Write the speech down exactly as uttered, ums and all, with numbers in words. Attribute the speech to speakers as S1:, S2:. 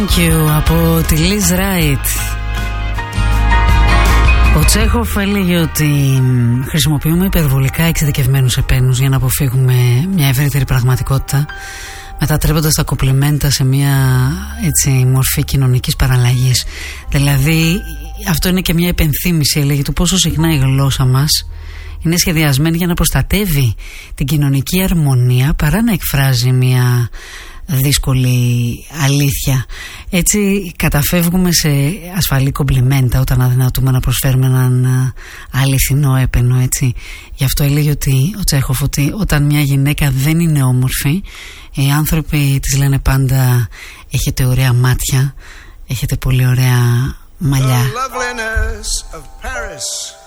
S1: Thank you από τη Liz Wright. Ο Τσέχοφ έλεγε ότι χρησιμοποιούμε υπερβολικά εξειδικευμένους επένους για να αποφύγουμε μια ευρύτερη πραγματικότητα, μετατρέποντας τα κομπλιμέντα σε μια έτσι μορφή κοινωνικής παραλλαγής. Δηλαδή αυτό είναι και μια υπενθύμηση, έλεγε, του πόσο συχνά η γλώσσα μας είναι σχεδιασμένη για να προστατεύει την κοινωνική αρμονία παρά να εκφράζει μια δύσκολη αλήθεια. Έτσι καταφεύγουμε σε ασφαλή κομπλιμέντα όταν αδυνατούμε να προσφέρουμε έναν αληθινό έπαινο, έτσι. Γι' αυτό έλεγε ότι ο Τσέχοφ ότι όταν μια γυναίκα δεν είναι όμορφη, οι άνθρωποι της λένε πάντα έχετε ωραία μάτια, έχετε πολύ ωραία μαλιά. The loveliness of Paris